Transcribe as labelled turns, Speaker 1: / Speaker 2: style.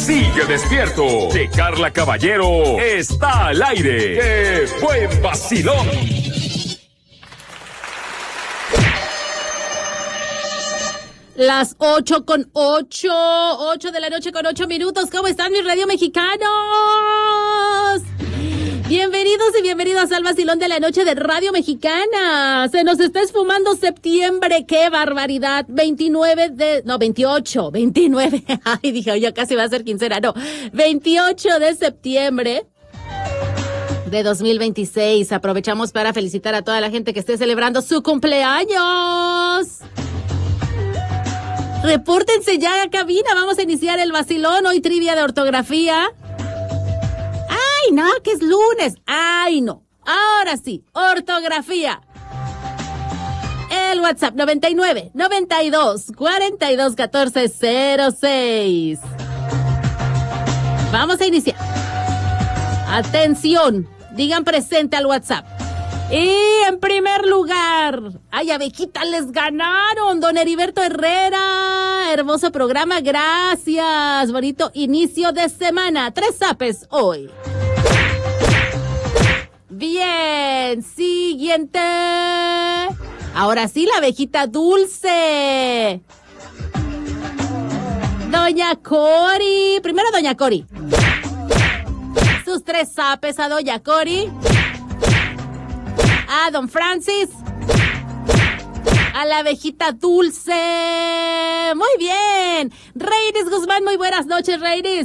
Speaker 1: Sigue despierto, que Carla Caballero está al aire. ¡Qué buen vacilón!
Speaker 2: Las 8:08 de la noche con 8 minutos. ¿Cómo están mis radio mexicanos? Bienvenidos y bienvenidos al vacilón de la noche de Radio Mexicana. Se nos está esfumando septiembre, qué barbaridad. 28. Ay, dije, ya casi va a ser quincena. No, 28 de septiembre de 2026. Aprovechamos para felicitar a toda la gente que esté celebrando su cumpleaños. Repórtense ya a cabina, vamos a iniciar el vacilón. Hoy trivia de ortografía. ¡Ay, no, que es lunes! ¡Ay, no! Ahora sí, ortografía. El WhatsApp 99 92 42 14 06. Vamos a iniciar. Atención, digan presente al WhatsApp. Y en primer lugar, ay, abejita, les ganaron, don Heriberto Herrera. Hermoso programa, gracias. Bonito inicio de semana. 3 zapes hoy. Bien, siguiente. Ahora sí, la abejita dulce. Doña Cori. Primero, doña Cori. Sus 3 zapes a doña Cori. A don Francis, a la abejita dulce. Muy bien. Reiris Guzmán, muy buenas noches, Reiris.